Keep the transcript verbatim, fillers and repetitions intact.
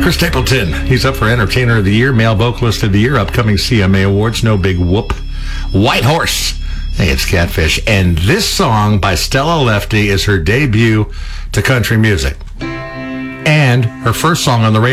Chris Stapleton, he's up for Entertainer of the Year, Male Vocalist of the Year, upcoming C M A Awards, No Big Whoop. White Horse, hey, it's Catfish. And this song by Stella Lefty is her debut to country music. And her first song on the radio.